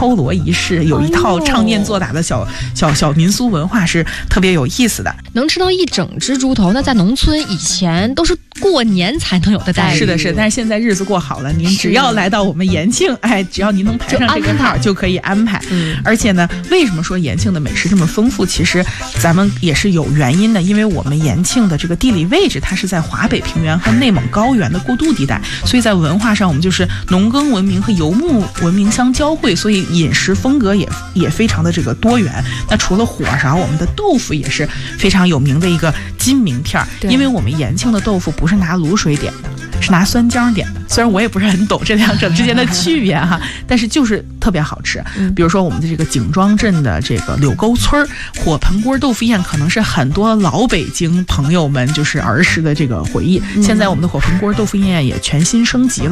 抽罗仪式，有一套唱念做打的小民俗文化是特别有意思的。 能吃到一整只猪头，那在农村以前都是过年才能有的待遇。 是的，但是现在日子过好了，您只要来到我们延庆，只要您能排上这个号就可以安排。而且呢，为什么说延庆的美食这么丰富？其实咱们也是有原因的，因为我们延庆的这个地理位置，它是在华北平原和内蒙高原的过渡地带，所以在文化上我们就是农耕文明和游牧文明相交汇，所以饮食风格也非常的这个多元。那除了火烧，我们的豆腐也是非常有名的一个金名片，因为我们延庆的豆腐不是拿卤水点的，是拿酸浆点的。虽然我也不是很懂这两者之间的区别哈，但是就是特别好吃。比如说我们的这个景庄镇的这个柳沟村火盆锅豆腐宴，可能是很多老北京朋友们就是儿时的这个回忆。现在我们的火盆锅豆腐宴也全新升级了。